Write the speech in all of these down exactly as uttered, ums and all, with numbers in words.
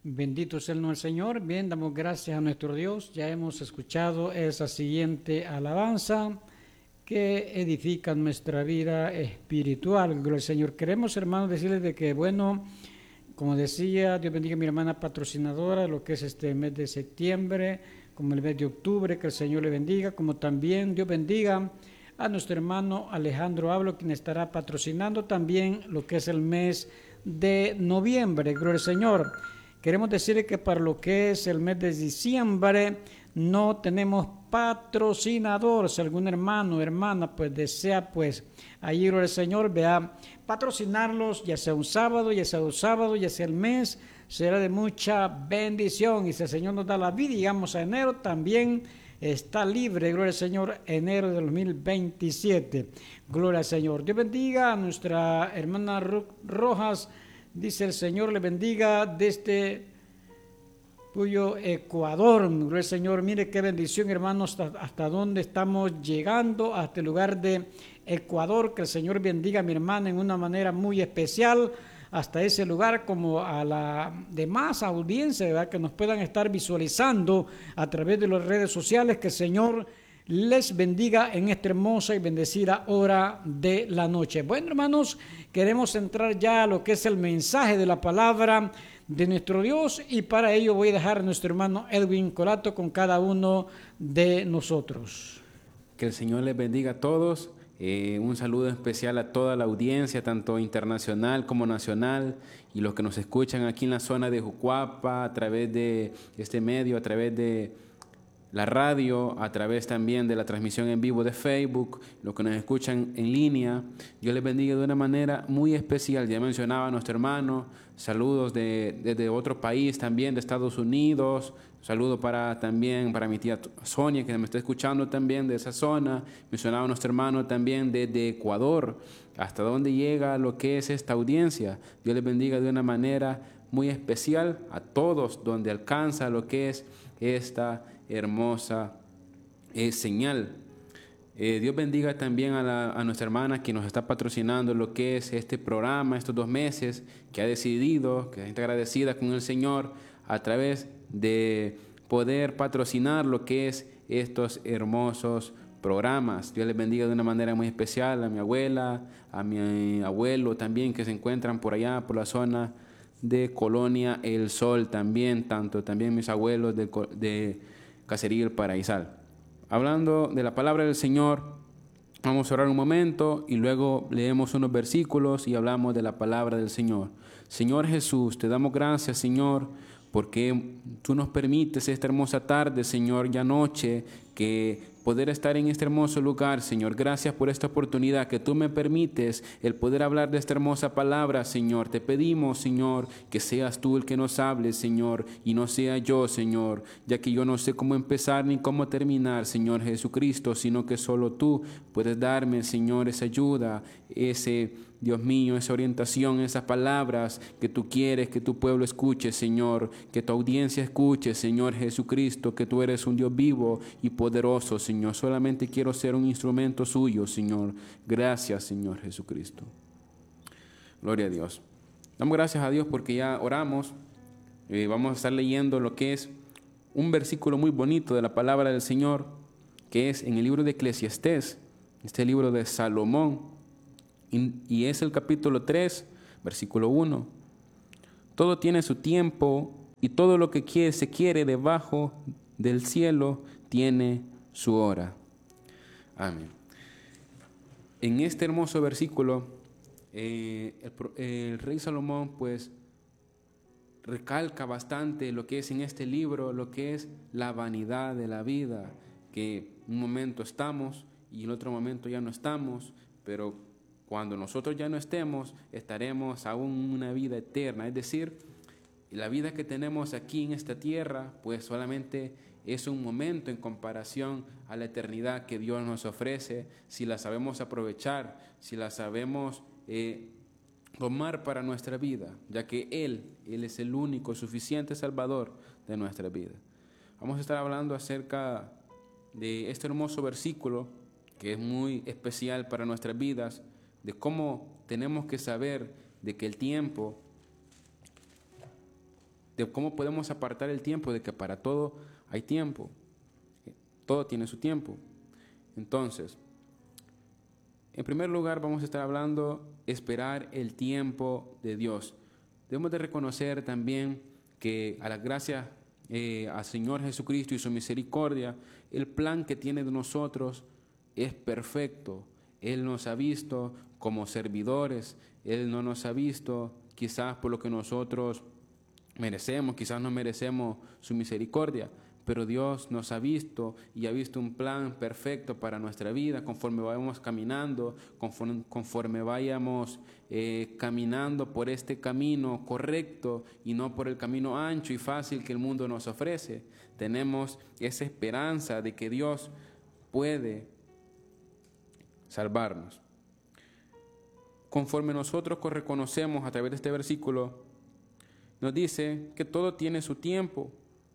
Bendito sea el nombre del Señor. Bien, damos gracias a nuestro Dios. Ya hemos escuchado esa siguiente alabanza que edifica nuestra vida espiritual. Gloria al Señor. Queremos, hermanos, decirles de que, bueno, como decía, Dios bendiga a mi hermana patrocinadora, lo que es este mes de septiembre, como el mes de octubre, que el Señor le bendiga, como también Dios bendiga a nuestro hermano Alejandro Hablo, quien estará patrocinando también lo que es el mes de noviembre. Gloria al Señor. Queremos decirle que para lo que es el mes de diciembre no tenemos patrocinador. Si algún hermano o hermana pues desea pues ahí, gloria al Señor, vea, patrocinarlos, ya sea un sábado, ya sea dos sábados, ya sea el mes, será de mucha bendición. Y si el Señor nos da la vida y llegamos a enero, también está libre, gloria al Señor, enero de dos mil veintisiete. Gloria al Señor. Dios bendiga a nuestra hermana Rojas. Dice el Señor le bendiga desde Puyo, Ecuador. Gloria al Señor. Mire qué bendición, hermanos, hasta, hasta dónde estamos llegando, hasta el lugar de Ecuador. Que el Señor bendiga a mi hermana en una manera muy especial, hasta ese lugar, como a la demás audiencia, ¿verdad? Que nos puedan estar visualizando a través de las redes sociales. Que el Señor les bendiga en esta hermosa y bendecida hora de la noche. Bueno, hermanos, queremos entrar ya a lo que es el mensaje de la palabra de nuestro Dios, y para ello voy a dejar a nuestro hermano Edwin Colato con cada uno de nosotros. Que el Señor les bendiga a todos. Eh, un saludo especial a toda la audiencia, tanto internacional como nacional, y los que nos escuchan aquí en la zona de Jucuapa, a través de este medio, a través de la radio, a través también de la transmisión en vivo de Facebook, los que nos escuchan en línea. Dios les bendiga de una manera muy especial. Ya mencionaba a nuestro hermano, saludos de, desde otro país también, de Estados Unidos. Saludo para, también para mi tía Sonia, que me está escuchando también de esa zona. Mencionaba a nuestro hermano también desde Ecuador. Hasta dónde llega lo que es esta audiencia. Dios les bendiga de una manera muy especial a todos, donde alcanza lo que es esta hermosa eh, señal. Eh, Dios bendiga también a, la, a nuestra hermana que nos está patrocinando lo que es este programa, estos dos meses, que ha decidido, que está agradecida con el Señor a través de poder patrocinar lo que es estos hermosos programas. Dios les bendiga de una manera muy especial a mi abuela, a mi abuelo también, que se encuentran por allá, por la zona de Colonia El Sol también, tanto también mis abuelos de, de Cacería El Paraísal. Hablando de la palabra del Señor, vamos a orar un momento y luego leemos unos versículos y hablamos de la palabra del Señor. Señor Jesús, te damos gracias, Señor, porque tú nos permites esta hermosa tarde, Señor, ya noche, que poder estar en este hermoso lugar, Señor. Gracias por esta oportunidad que tú me permites, el poder hablar de esta hermosa palabra, Señor. Te pedimos, Señor, que seas tú el que nos hables, Señor, y no sea yo, Señor, ya que yo no sé cómo empezar ni cómo terminar, Señor Jesucristo, sino que solo tú puedes darme, Señor, esa ayuda, ese, Dios mío, esa orientación, esas palabras que tú quieres que tu pueblo escuche, Señor, que tu audiencia escuche, Señor Jesucristo, que tú eres un Dios vivo y poderoso, Señor. Solamente quiero ser un instrumento suyo, Señor. Gracias, Señor Jesucristo. Gloria a Dios. Damos gracias a Dios porque ya oramos. Eh, vamos a estar leyendo lo que es un versículo muy bonito de la palabra del Señor, que es en el libro de Eclesiastés, este libro de Salomón. Y es el capítulo tres, versículo uno. Todo tiene su tiempo y todo lo que quiere, se quiere debajo del cielo tiene su hora. Amén. En este hermoso versículo, eh, el, el rey Salomón pues recalca bastante lo que es en este libro, lo que es la vanidad de la vida, que un momento estamos y en otro momento ya no estamos, pero cuando nosotros ya no estemos, estaremos aún en una vida eterna. Es decir, la vida que tenemos aquí en esta tierra, pues solamente es un momento en comparación a la eternidad que Dios nos ofrece, si la sabemos aprovechar, si la sabemos eh, tomar para nuestra vida, ya que Él, Él es el único suficiente Salvador de nuestra vida. Vamos a estar hablando acerca de este hermoso versículo, que es muy especial para nuestras vidas, de cómo tenemos que saber de que el tiempo de cómo podemos apartar el tiempo, de que para todo hay tiempo, todo tiene su tiempo. Entonces, en primer lugar vamos a estar hablando esperar el tiempo de Dios. Debemos de reconocer también que a la gracia eh, al Señor Jesucristo y su misericordia, el plan que tiene de nosotros es perfecto. Él nos ha visto como servidores, Él no nos ha visto quizás por lo que nosotros merecemos, quizás no merecemos su misericordia, pero Dios nos ha visto y ha visto un plan perfecto para nuestra vida conforme vayamos caminando, conforme, conforme vayamos eh, caminando por este camino correcto y no por el camino ancho y fácil que el mundo nos ofrece. Tenemos esa esperanza de que Dios puede salvarnos. Conforme nosotros reconocemos a través de este versículo, nos dice que todo tiene su tiempo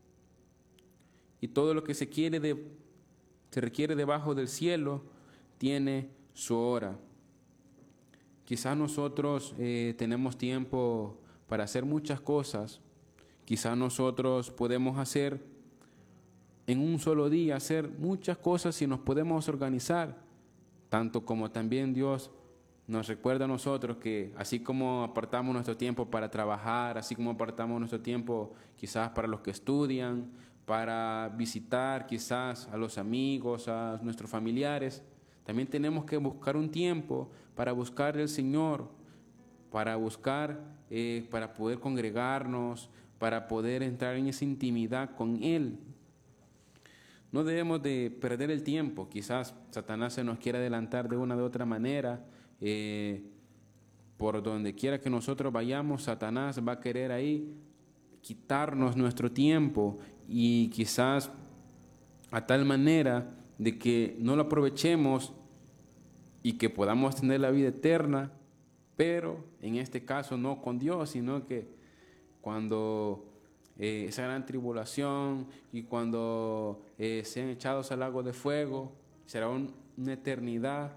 y todo lo que se quiere de, se requiere debajo del cielo tiene su hora. Quizás nosotros eh, tenemos tiempo para hacer muchas cosas. Quizás nosotros podemos hacer en un solo día, hacer muchas cosas si nos podemos organizar, tanto como también Dios nos recuerda a nosotros que así como apartamos nuestro tiempo para trabajar, así como apartamos nuestro tiempo quizás para los que estudian, para visitar quizás a los amigos, a nuestros familiares, también tenemos que buscar un tiempo para buscar al Señor, para buscar, eh, para poder congregarnos, para poder entrar en esa intimidad con Él. No debemos de perder el tiempo. Quizás Satanás se nos quiera adelantar de una u otra manera. Eh, por donde quiera que nosotros vayamos, Satanás va a querer ahí quitarnos nuestro tiempo y quizás a tal manera de que no lo aprovechemos y que podamos tener la vida eterna, pero en este caso no con Dios, sino que cuando eh, esa gran tribulación y cuando eh, sean echados al lago de fuego, será un, una eternidad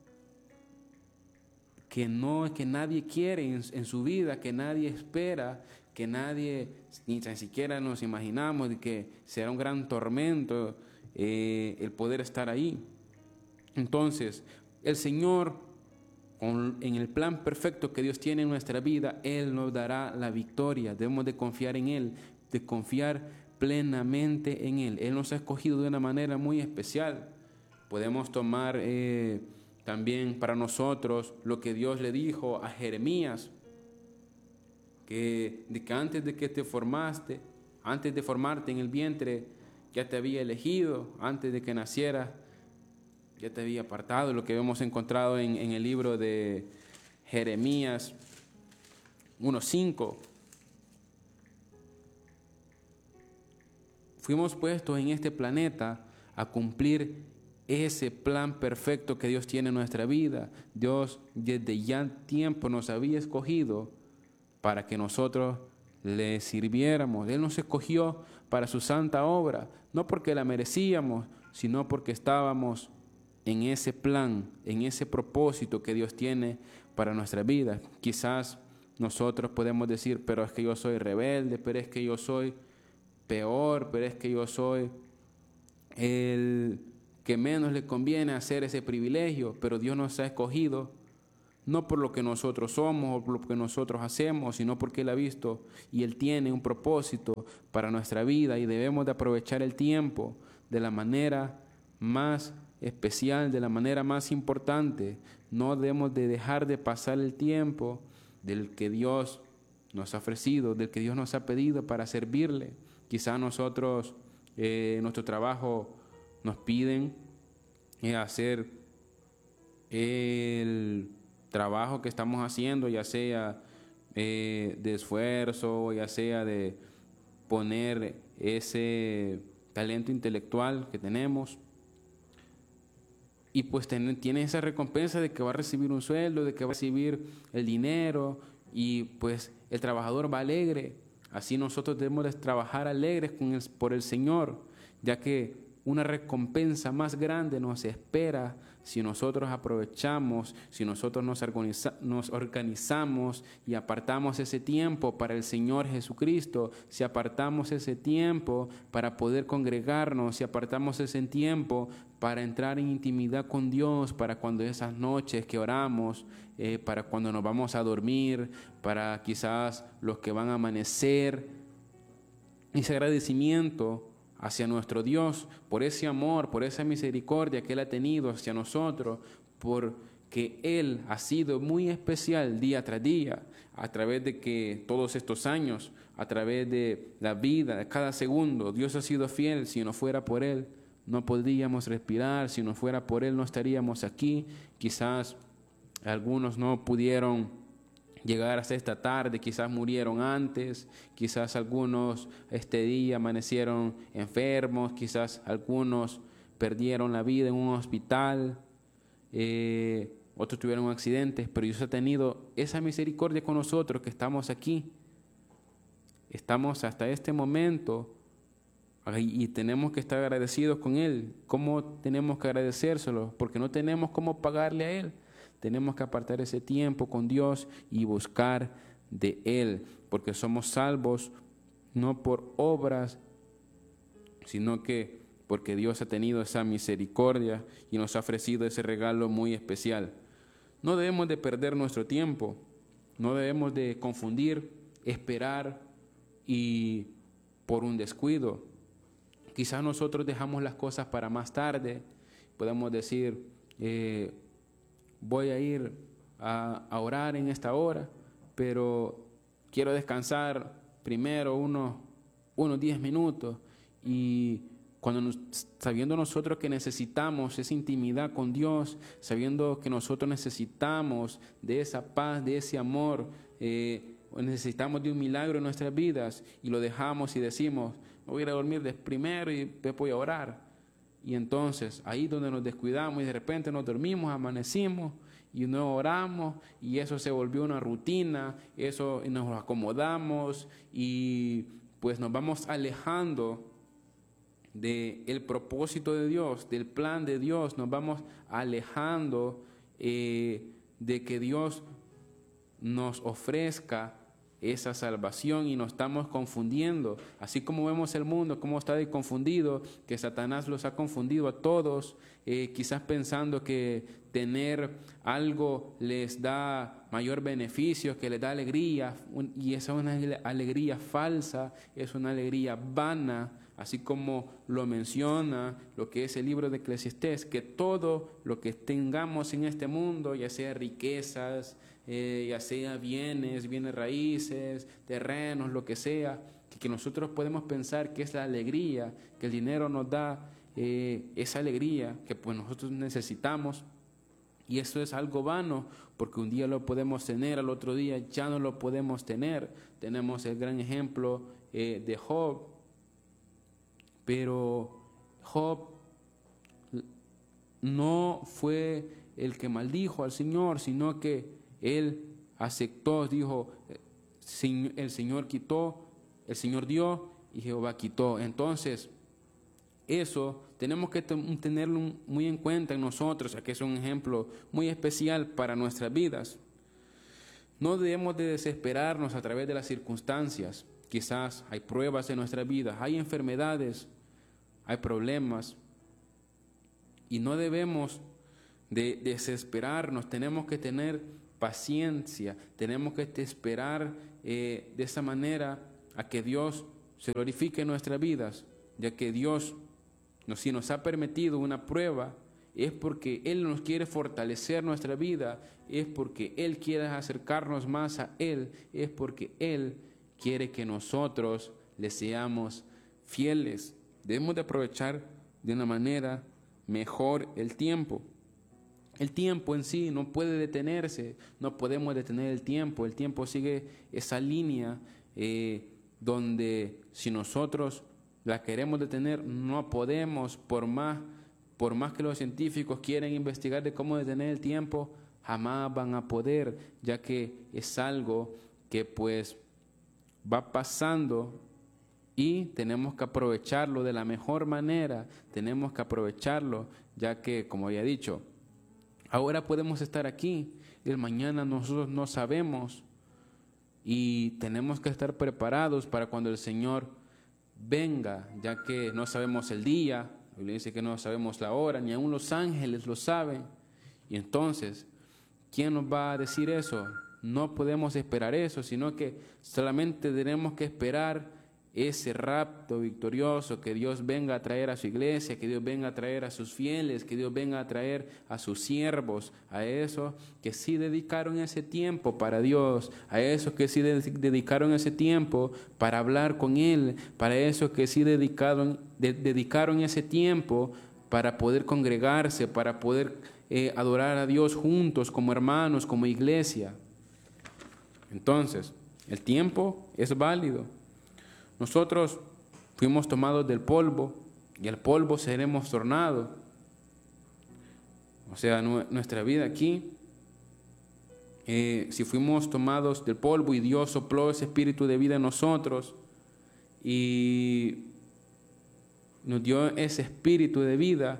que no, que nadie quiere en, en su vida, que nadie espera, que nadie, ni tan siquiera nos imaginamos de que será un gran tormento eh, el poder estar ahí. Entonces, el Señor, con, en el plan perfecto que Dios tiene en nuestra vida, Él nos dará la victoria. Debemos de confiar en Él, de confiar plenamente en Él. Él nos ha escogido de una manera muy especial. Podemos tomar eh, también para nosotros lo que Dios le dijo a Jeremías, que, de que antes de que te formaste, antes de formarte en el vientre, ya te había elegido, antes de que nacieras, ya te había apartado, lo que hemos encontrado en, en el libro de Jeremías uno cinco. Fuimos puestos en este planeta a cumplir ese plan perfecto que Dios tiene en nuestra vida. Dios desde ya tiempo nos había escogido para que nosotros le sirviéramos. Él nos escogió para su santa obra, no porque la merecíamos, sino porque estábamos en ese plan, en ese propósito que Dios tiene para nuestra vida. Quizás nosotros podemos decir, pero es que yo soy rebelde, pero es que yo soy peor, pero es que yo soy el que menos le conviene hacer ese privilegio, pero Dios nos ha escogido no por lo que nosotros somos o por lo que nosotros hacemos, sino porque Él ha visto y Él tiene un propósito para nuestra vida y debemos de aprovechar el tiempo de la manera más especial, de la manera más importante. No debemos de dejar de pasar el tiempo del que Dios nos ha ofrecido, del que Dios nos ha pedido para servirle. Quizás nosotros, eh, en nuestro trabajo, nos piden eh, hacer el trabajo que estamos haciendo, ya sea eh, de esfuerzo, ya sea de poner ese talento intelectual que tenemos, y pues ten, tiene esa recompensa de que va a recibir un sueldo, de que va a recibir el dinero, y pues el trabajador va alegre. Así nosotros debemos de trabajar alegres con el, por el Señor, ya que una recompensa más grande nos espera si nosotros aprovechamos, si nosotros nos, organiza, nos organizamos y apartamos ese tiempo para el Señor Jesucristo, si apartamos ese tiempo para poder congregarnos, si apartamos ese tiempo para entrar en intimidad con Dios, para cuando esas noches que oramos, eh, para cuando nos vamos a dormir, para quizás los que van a amanecer, ese agradecimiento hacia nuestro Dios, por ese amor, por esa misericordia que Él ha tenido hacia nosotros, porque Él ha sido muy especial día tras día, a través de que todos estos años, a través de la vida, de cada segundo, Dios ha sido fiel. Si no fuera por Él, no podríamos respirar. Si no fuera por Él, no estaríamos aquí. Quizás algunos no pudieron llegar hasta esta tarde, quizás murieron antes, quizás algunos este día amanecieron enfermos, quizás algunos perdieron la vida en un hospital, eh, otros tuvieron accidentes, pero Dios ha tenido esa misericordia con nosotros que estamos aquí. Estamos hasta este momento y tenemos que estar agradecidos con Él. ¿Cómo tenemos que agradecérselo? Porque no tenemos cómo pagarle a Él. Tenemos que apartar ese tiempo con Dios y buscar de Él, porque somos salvos no por obras, sino que porque Dios ha tenido esa misericordia y nos ha ofrecido ese regalo muy especial. No debemos de perder nuestro tiempo, no debemos de confundir, esperar y por un descuido. Quizás nosotros dejamos las cosas para más tarde, podemos decir, eh, voy a ir a, a orar en esta hora, pero quiero descansar primero unos, unos diez minutos. Y cuando nos, sabiendo nosotros que necesitamos esa intimidad con Dios, sabiendo que nosotros necesitamos de esa paz, de ese amor, eh, necesitamos de un milagro en nuestras vidas, y lo dejamos y decimos, voy a ir a dormir primero y después voy a orar. Y entonces, ahí donde nos descuidamos y de repente nos dormimos, amanecimos y no oramos, y eso se volvió una rutina, eso nos acomodamos y pues nos vamos alejando del propósito de Dios, del plan de Dios, nos vamos alejando eh, de que Dios nos ofrezca esa salvación, y nos estamos confundiendo, así como vemos el mundo, cómo está de confundido, que Satanás los ha confundido a todos, eh, quizás pensando que tener algo les da mayor beneficio, que les da alegría, un, y esa es una alegría falsa, es una alegría vana, así como lo menciona lo que es el libro de Eclesiastés, que todo lo que tengamos en este mundo, ya sea riquezas, eh, ya sea bienes, bienes raíces, terrenos, lo que sea, que, que nosotros podemos pensar que es la alegría, que el dinero nos da eh, esa alegría que pues nosotros necesitamos, y eso es algo vano, porque un día lo podemos tener, al otro día ya no lo podemos tener. Tenemos el gran ejemplo eh, de Job, pero Job no fue el que maldijo al Señor, sino que él aceptó, dijo, el Señor quitó, el Señor dio y Jehová quitó. Entonces, eso tenemos que tenerlo muy en cuenta en nosotros, ya que es un ejemplo muy especial para nuestras vidas. No debemos de desesperarnos a través de las circunstancias. Quizás hay pruebas en nuestra vida, hay enfermedades, hay problemas, y no debemos de desesperarnos. Tenemos que tener paciencia, tenemos que esperar eh, de esa manera a que Dios se glorifique en nuestras vidas, ya que Dios, nos, si nos ha permitido una prueba, es porque Él nos quiere fortalecer nuestra vida, es porque Él quiere acercarnos más a Él, es porque Él quiere que nosotros le seamos fieles. Debemos de aprovechar de una manera mejor el tiempo. El tiempo en sí no puede detenerse, no podemos detener el tiempo. El tiempo sigue esa línea eh, donde si nosotros la queremos detener, no podemos, por más, por más que los científicos quieran investigar de cómo detener el tiempo, jamás van a poder, ya que es algo que pues va pasando y tenemos que aprovecharlo de la mejor manera, tenemos que aprovecharlo, ya que, como había dicho, ahora podemos estar aquí, el mañana nosotros no sabemos y tenemos que estar preparados para cuando el Señor venga, ya que no sabemos el día, la Biblia dice que no sabemos la hora, ni aun los ángeles lo saben. Y entonces, ¿quién nos va a decir eso? No podemos esperar eso, sino que solamente tenemos que esperar ese rapto victorioso, que Dios venga a traer a su iglesia, que Dios venga a traer a sus fieles, que Dios venga a traer a sus siervos, a esos que sí dedicaron ese tiempo para Dios, a esos que sí dedicaron ese tiempo para hablar con Él, para esos que sí dedicaron, de, dedicaron ese tiempo para poder congregarse, para poder eh, adorar a Dios juntos como hermanos, como iglesia. Entonces, el tiempo es válido. Nosotros fuimos tomados del polvo y al polvo seremos tornados. O sea, nuestra vida aquí, eh, si fuimos tomados del polvo y Dios sopló ese espíritu de vida en nosotros y nos dio ese espíritu de vida,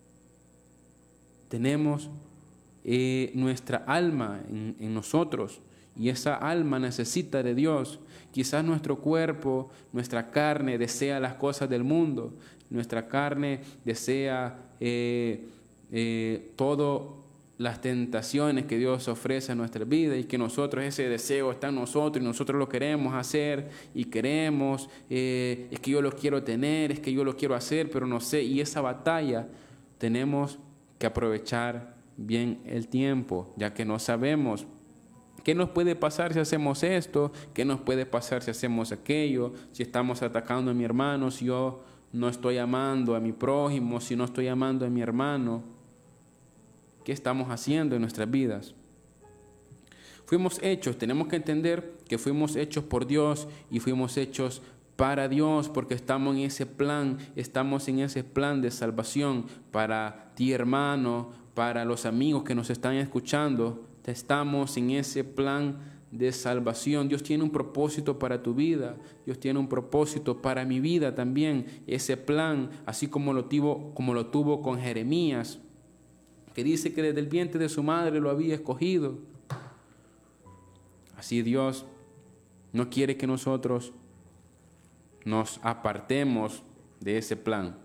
tenemos eh, nuestra alma en, en nosotros. Y esa alma necesita de Dios. Quizás nuestro cuerpo, nuestra carne desea las cosas del mundo. Nuestra carne desea eh, eh, todas las tentaciones que Dios ofrece a nuestra vida y que nosotros, ese deseo está en nosotros y nosotros lo queremos hacer y queremos, eh, es que yo lo quiero tener, es que yo lo quiero hacer, pero no sé. Y esa batalla tenemos que aprovechar bien el tiempo, ya que no sabemos ¿qué nos puede pasar si hacemos esto? ¿Qué nos puede pasar si hacemos aquello? Si estamos atacando a mi hermano, si yo no estoy amando a mi prójimo, si no estoy amando a mi hermano. ¿Qué estamos haciendo en nuestras vidas? Fuimos hechos, tenemos que entender que fuimos hechos por Dios y fuimos hechos para Dios, porque estamos en ese plan, estamos en ese plan de salvación para ti, hermano, para los amigos que nos están escuchando. Estamos en ese plan de salvación. Dios tiene un propósito para tu vida. Dios tiene un propósito para mi vida también. Ese plan, así como lo tuvo, como lo tuvo con Jeremías, que dice que desde el vientre de su madre lo había escogido. Así Dios no quiere que nosotros nos apartemos de ese plan.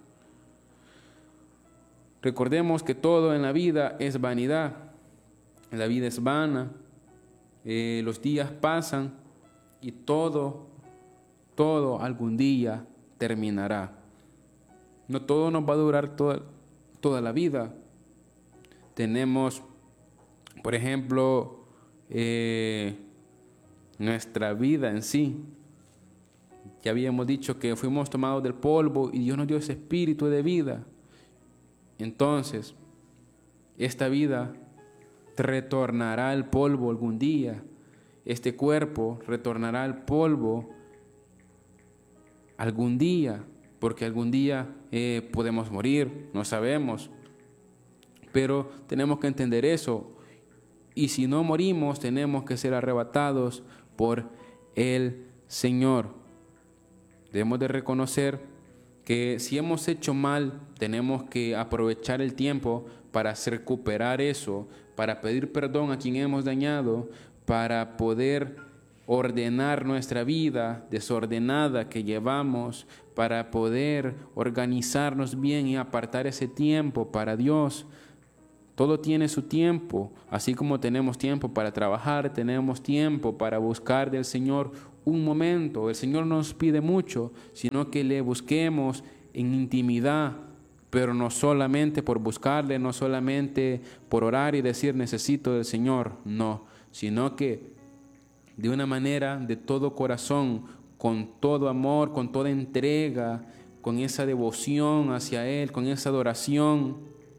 Recordemos que todo en la vida es vanidad. La vida es vana, eh, los días pasan y todo, todo algún día terminará. No todo nos va a durar toda, toda la vida. Tenemos, por ejemplo, eh, nuestra vida en sí. Ya habíamos dicho que fuimos tomados del polvo y Dios nos dio ese espíritu de vida. Entonces, esta vida retornará al polvo algún día. Este cuerpo retornará al polvo algún día, porque algún día eh, podemos morir, no sabemos. Pero tenemos que entender eso. Y si no morimos, tenemos que ser arrebatados por el Señor. Debemos de reconocer que si hemos hecho mal, tenemos que aprovechar el tiempo para recuperar eso, para pedir perdón a quien hemos dañado, para poder ordenar nuestra vida desordenada que llevamos, para poder organizarnos bien y apartar ese tiempo para Dios. Todo tiene su tiempo, así como tenemos tiempo para trabajar, tenemos tiempo para buscar del Señor un momento. El Señor no nos pide mucho, sino que le busquemos en intimidad, pero no solamente por buscarle, no solamente por orar y decir necesito del Señor, no, sino que de una manera de todo corazón, con todo amor, con toda entrega, con esa devoción hacia Él, con esa adoración,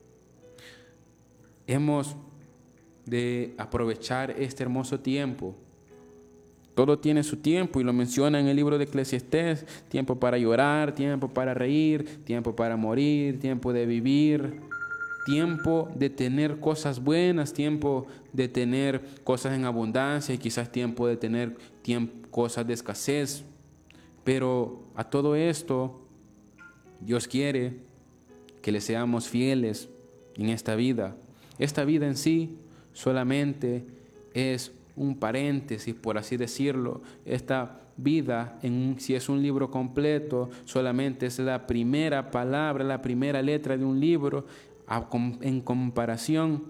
hemos de aprovechar este hermoso tiempo. Todo tiene su tiempo y lo menciona en el libro de Eclesiastés: tiempo para llorar, tiempo para reír, tiempo para morir, tiempo de vivir, tiempo de tener cosas buenas, tiempo de tener cosas en abundancia y quizás tiempo de tener tiempo, cosas de escasez. Pero a todo esto, Dios quiere que le seamos fieles en esta vida. Esta vida en sí solamente es un paréntesis, por así decirlo. Esta vida, en, si es un libro completo, solamente es la primera palabra, la primera letra de un libro, a, en comparación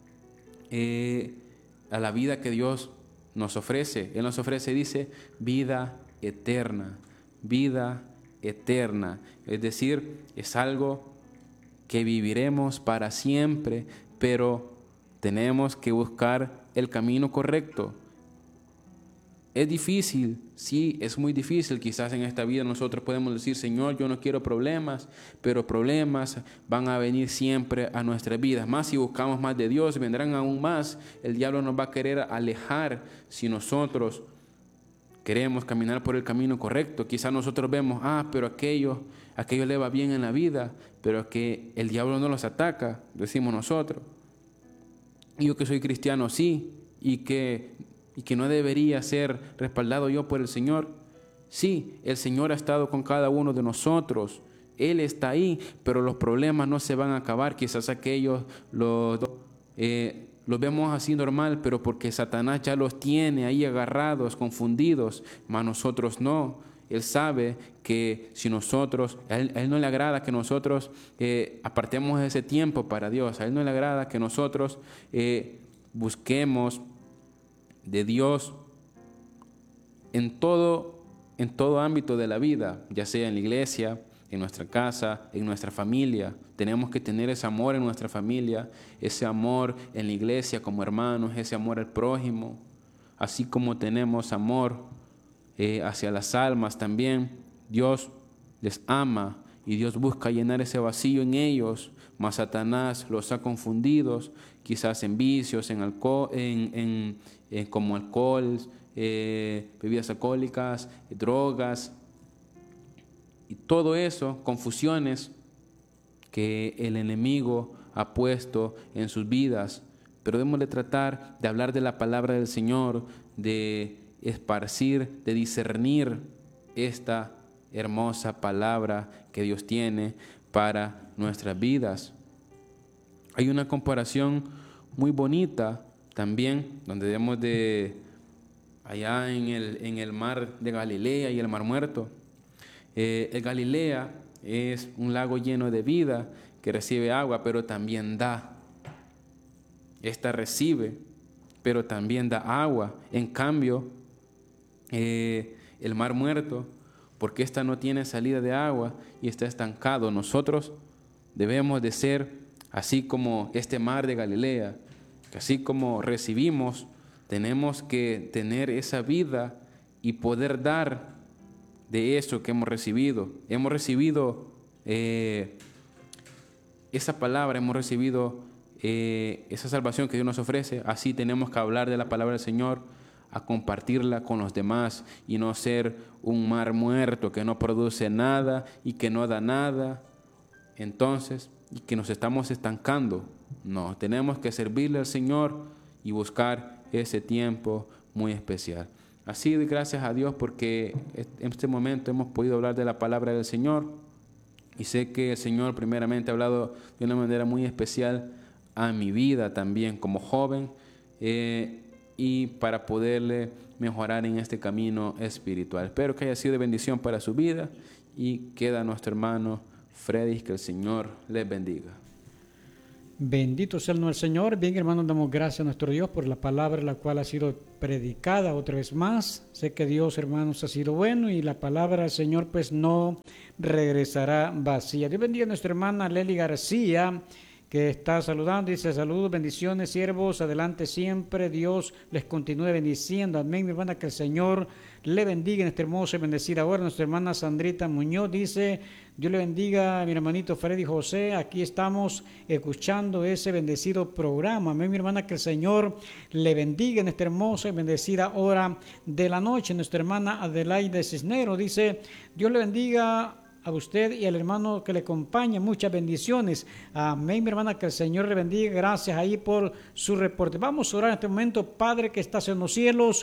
eh, a la vida que Dios nos ofrece. Él nos ofrece, dice, vida eterna, vida eterna. Es decir, es algo que viviremos para siempre, pero tenemos que buscar el camino correcto. Es difícil, sí, es muy difícil. Quizás en esta vida nosotros podemos decir, Señor, yo no quiero problemas, pero problemas van a venir siempre a nuestras vidas. Más si buscamos más de Dios, vendrán aún más. El diablo nos va a querer alejar si nosotros queremos caminar por el camino correcto. Quizás nosotros vemos, ah, pero aquello, aquello le va bien en la vida, pero que el diablo no los ataca, decimos nosotros. Y yo que soy cristiano, sí, y que, y que no debería ser respaldado yo por el Señor. Sí, el Señor ha estado con cada uno de nosotros. Él está ahí, pero los problemas no se van a acabar. Quizás aquellos los, eh, los vemos así normal, pero porque Satanás ya los tiene ahí agarrados, confundidos, mas nosotros no. Él sabe que si nosotros, a Él, a él no le agrada que nosotros eh, apartemos ese tiempo para Dios. A Él no le agrada que nosotros eh, busquemos de Dios en todo, en todo ámbito de la vida, ya sea en la iglesia, en nuestra casa, en nuestra familia. Tenemos que tener ese amor en nuestra familia, ese amor en la iglesia como hermanos, ese amor al prójimo, así como tenemos amor eh, hacia las almas también. Dios les ama y Dios busca llenar ese vacío en ellos, mas Satanás los ha confundidos, quizás en vicios, en alcohol, en, en, en como alcohol, eh, bebidas alcohólicas, drogas, y todo eso, confusiones que el enemigo ha puesto en sus vidas. Pero debemos de tratar de hablar de la palabra del Señor, de esparcir, de discernir esta hermosa palabra que Dios tiene para nuestras vidas. Hay una comparación muy bonita también, donde vemos de allá en el, en el mar de Galilea y el mar muerto. Eh, el Galilea es un lago lleno de vida que recibe agua, pero también da. Esta recibe, pero también da agua. En cambio, eh, el mar muerto, porque esta no tiene salida de agua y está estancado. Nosotros debemos de ser así como este mar de Galilea, que así como recibimos, tenemos que tener esa vida y poder dar de eso que hemos recibido. Hemos recibido eh, esa palabra, hemos recibido eh, esa salvación que Dios nos ofrece. Así tenemos que hablar de la palabra del Señor, a compartirla con los demás y no ser un mar muerto que no produce nada y que no da nada. Entonces, y que nos estamos estancando. No, tenemos que servirle al Señor y buscar ese tiempo muy especial. Así doy gracias a Dios porque en este momento hemos podido hablar de la palabra del Señor y sé que el Señor primeramente ha hablado de una manera muy especial a mi vida también como joven eh, y para poderle mejorar en este camino espiritual. Espero que haya sido de bendición para su vida y queda nuestro hermano Freddy, que el Señor les bendiga. Bendito sea el nombre del Señor. Bien, hermanos, damos gracias a nuestro Dios por la palabra la cual ha sido predicada otra vez más. Sé que Dios, hermanos, ha sido bueno y la palabra del Señor pues no regresará vacía. Dios bendiga a nuestra hermana Lely García, que está saludando. Dice: saludos, bendiciones, siervos, adelante siempre. Dios les continúe bendiciendo. Amén, mi hermana, que el Señor le bendiga en esta hermosa y bendecida hora. Nuestra hermana Sandrita Muñoz dice: Dios le bendiga a mi hermanito Freddy José. Aquí estamos escuchando ese bendecido programa. Amén, mi hermana, que el Señor le bendiga en esta hermosa y bendecida hora de la noche. Nuestra hermana Adelaide Cisnero dice: Dios le bendiga a usted y al hermano que le acompaña, muchas bendiciones. Amén, mi hermana, que el Señor le bendiga. Gracias ahí por su reporte. Vamos a orar en este momento. Padre que estás en los cielos,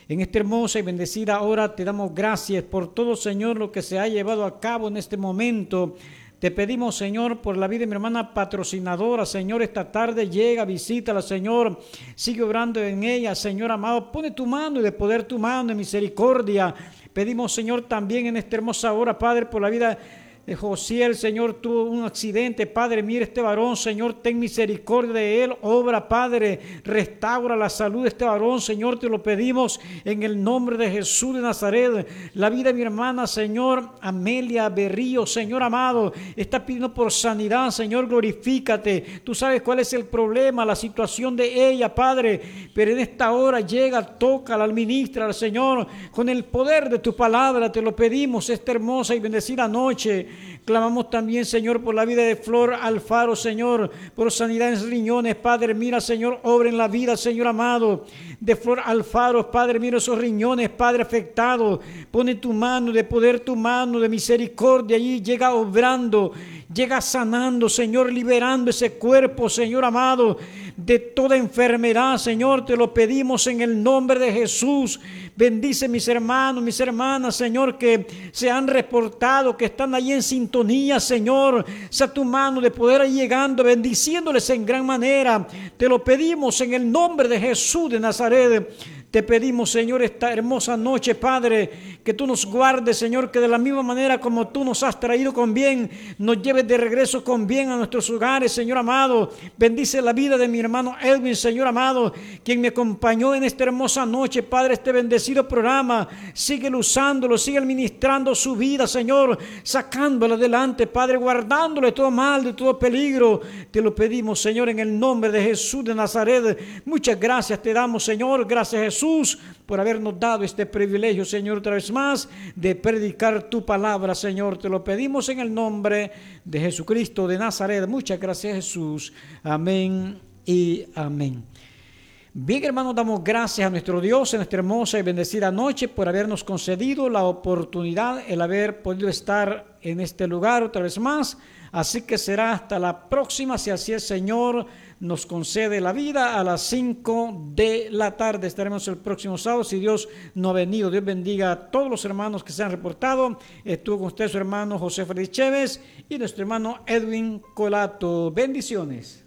En esta hermosa y bendecida hora te damos gracias por todo, Señor, lo que se ha llevado a cabo en este momento. Te pedimos, Señor, por la vida de mi hermana patrocinadora, Señor, esta tarde llega, visítala, Señor, sigue obrando en ella, Señor amado, pone tu mano y de poder tu mano de misericordia. Pedimos, Señor, también en esta hermosa hora, Padre, por la vida de Josiel, Señor, tuvo un accidente, Padre, mira este varón, Señor, ten misericordia de él, obra, Padre, restaura la salud de este varón, Señor, te lo pedimos en el nombre de Jesús de Nazaret. La vida de mi hermana, Señor, Amelia Berrío, Señor amado, está pidiendo por sanidad, Señor, glorifícate, tú sabes cuál es el problema, la situación de ella, Padre, pero en esta hora llega, tócala, administra, Señor, con el poder de tu palabra, te lo pedimos, esta hermosa y bendecida noche. Clamamos también, Señor, por la vida de Flor Alfaro, Señor, por sanidad en los riñones, Padre, mira, Señor, obra en la vida, Señor amado, de Flor Alfaro, Padre, mira esos riñones, Padre, afectados, pone tu mano, de poder tu mano, de misericordia, allí llega obrando, llega sanando, Señor, liberando ese cuerpo, Señor amado, de toda enfermedad, Señor, te lo pedimos en el nombre de Jesús. Bendice mis hermanos, mis hermanas, Señor, que se han reportado, que están allí en sintonía, Señor, sea tu mano de poder ir llegando, bendiciéndoles en gran manera. Te lo pedimos en el nombre de Jesús de Nazaret. Te pedimos, Señor, esta hermosa noche, Padre, que tú nos guardes, Señor, que de la misma manera como tú nos has traído con bien, nos lleves de regreso con bien a nuestros hogares, Señor amado. Bendice la vida de mi hermano Edwin, Señor amado, quien me acompañó en esta hermosa noche, Padre, este bendecido programa. Sigue usándolo, sigue administrando su vida, Señor, sacándola adelante, Padre, guardándole de todo mal, de todo peligro. Te lo pedimos, Señor, en el nombre de Jesús de Nazaret. Muchas gracias te damos, Señor. Gracias, Jesús. Jesús, por habernos dado este privilegio, Señor, otra vez más, de predicar tu palabra, Señor. Te lo pedimos en el nombre de Jesucristo de Nazaret. Muchas gracias, Jesús. Amén y amén. Bien, hermanos, damos gracias a nuestro Dios en esta hermosa y bendecida noche por habernos concedido la oportunidad, el haber podido estar en este lugar otra vez más. Así que será hasta la próxima, si así el Señor nos concede la vida. A las cinco de la tarde estaremos el próximo sábado, si Dios no ha venido. Dios bendiga a todos los hermanos que se han reportado. Estuvo con usted su hermano José Félix Chévez y nuestro hermano Edwin Colato. Bendiciones.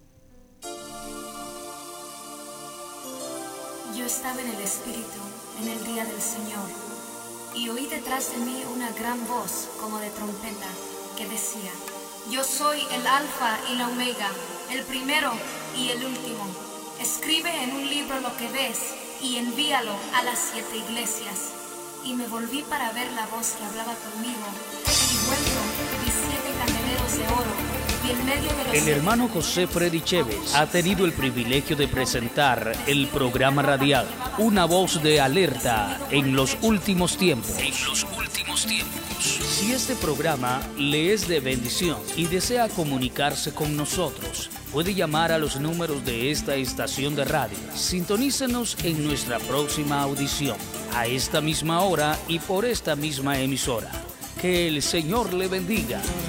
Yo estaba en el Espíritu en el día del Señor, y oí detrás de mí una gran voz como de trompeta que decía: Yo soy el Alfa y la Omega, el primero y el último. Escribe en un libro lo que ves y envíalo a las siete iglesias. Y me volví para ver la voz que hablaba conmigo, y vuelto vi siete candeleros de oro. En medio de los el hermano José Freddy Chévez ha tenido el privilegio de presentar el programa radial Una Voz de Alerta en los últimos tiempos. En los últimos tiempos. Si este programa le es de bendición y desea comunicarse con nosotros, puede llamar a los números de esta estación de radio. Sintonícenos en nuestra próxima audición, a esta misma hora y por esta misma emisora. Que el Señor le bendiga.